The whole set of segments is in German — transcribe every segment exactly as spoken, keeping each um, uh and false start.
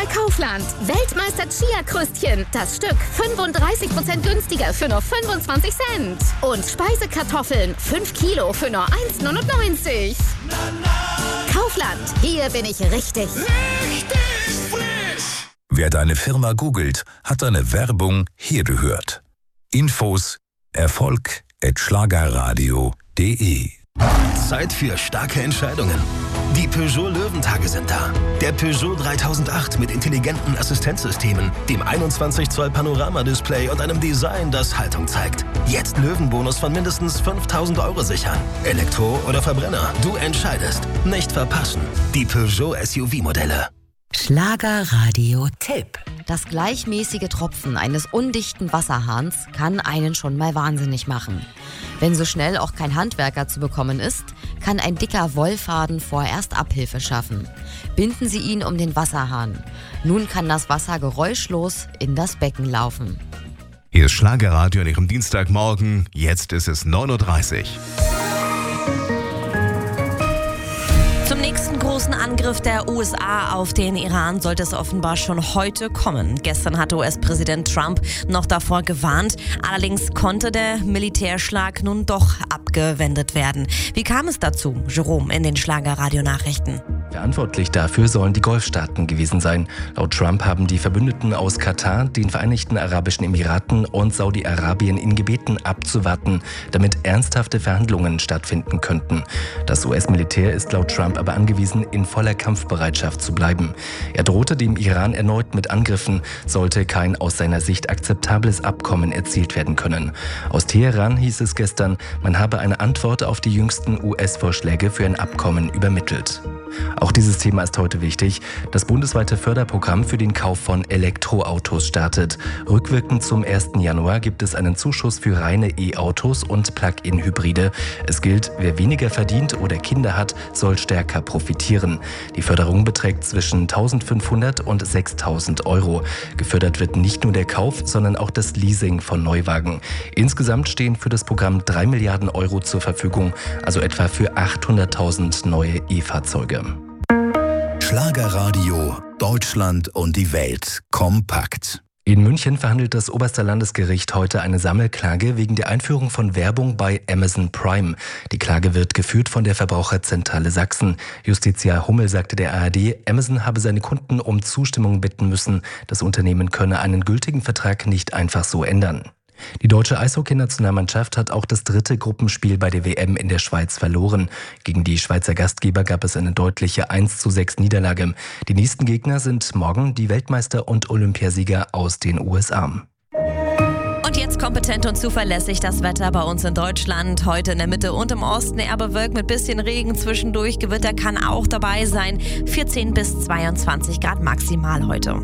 bei Kaufland. Weltmeister Chia-Kröstchen. Das Stück fünfunddreißig Prozent günstiger für nur fünfundzwanzig Cent. Und Speisekartoffeln fünf Kilo für nur eins neunundneunzig. Kaufland. Hier bin ich richtig. Richtig frisch. Wer deine Firma googelt, hat deine Werbung hier gehört. Infos Erfolg at schlagerradio punkt de. Zeit für starke Entscheidungen. Die Peugeot Löwentage sind da. Der Peugeot dreitausendacht mit intelligenten Assistenzsystemen, dem einundzwanzig Zoll Panoramadisplay und einem Design, das Haltung zeigt. Jetzt Löwenbonus von mindestens fünftausend Euro sichern. Elektro oder Verbrenner, du entscheidest. Nicht verpassen. Die Peugeot S U V-Modelle. Schlagerradio-Tipp. Das gleichmäßige Tropfen eines undichten Wasserhahns kann einen schon mal wahnsinnig machen. Wenn so schnell auch kein Handwerker zu bekommen ist, kann ein dicker Wollfaden vorerst Abhilfe schaffen. Binden Sie ihn um den Wasserhahn. Nun kann das Wasser geräuschlos in das Becken laufen. Hier ist Schlagerradio an Ihrem Dienstagmorgen. Jetzt ist es neun Uhr dreißig. Zum nächsten großen Angriff der U S A auf den Iran sollte es offenbar schon heute kommen. Gestern hatte U S-Präsident Trump noch davor gewarnt. Allerdings konnte der Militärschlag nun doch abgewendet werden. Wie kam es dazu? Jerome in den Schlagerradio-Nachrichten. Verantwortlich dafür sollen die Golfstaaten gewesen sein. Laut Trump haben die Verbündeten aus Katar, den Vereinigten Arabischen Emiraten und Saudi-Arabien ihn gebeten, abzuwarten, damit ernsthafte Verhandlungen stattfinden könnten. Das U S-Militär ist laut Trump aber angewiesen, in voller Kampfbereitschaft zu bleiben. Er drohte dem Iran erneut mit Angriffen, sollte kein aus seiner Sicht akzeptables Abkommen erzielt werden können. Aus Teheran hieß es gestern, man habe eine Antwort auf die jüngsten U S-Vorschläge für ein Abkommen übermittelt. Auch dieses Thema ist heute wichtig. Das bundesweite Förderprogramm für den Kauf von Elektroautos startet. Rückwirkend zum ersten Januar gibt es einen Zuschuss für reine E-Autos und Plug-in-Hybride. Es gilt, wer weniger verdient oder Kinder hat, soll stärker profitieren. Die Förderung beträgt zwischen eintausendfünfhundert und sechstausend Euro. Gefördert wird nicht nur der Kauf, sondern auch das Leasing von Neuwagen. Insgesamt stehen für das Programm drei Milliarden Euro zur Verfügung, also etwa für achthunderttausend neue E-Fahrzeuge. Schlagerradio, Deutschland und die Welt kompakt. In München verhandelt das oberste Landesgericht heute eine Sammelklage wegen der Einführung von Werbung bei Amazon Prime. Die Klage wird geführt von der Verbraucherzentrale Sachsen. Justiziar Hummel sagte der A R D, Amazon habe seine Kunden um Zustimmung bitten müssen. Das Unternehmen könne einen gültigen Vertrag nicht einfach so ändern. Die deutsche Eishockey-Nationalmannschaft hat auch das dritte Gruppenspiel bei der W M in der Schweiz verloren. Gegen die Schweizer Gastgeber gab es eine deutliche eins zu sechs Niederlage. Die nächsten Gegner sind morgen die Weltmeister und Olympiasieger aus den U S A. Und jetzt kompetent und zuverlässig das Wetter bei uns in Deutschland. Heute in der Mitte und im Osten eher bewölkt mit bisschen Regen zwischendurch. Gewitter kann auch dabei sein. vierzehn bis zweiundzwanzig Grad maximal heute.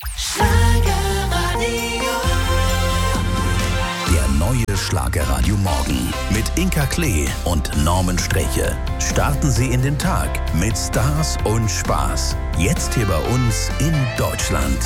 Der neue Schlagerradio Morgen mit Inka Klee und Norman Streche. Starten Sie in den Tag mit Stars und Spaß. Jetzt hier bei uns in Deutschland.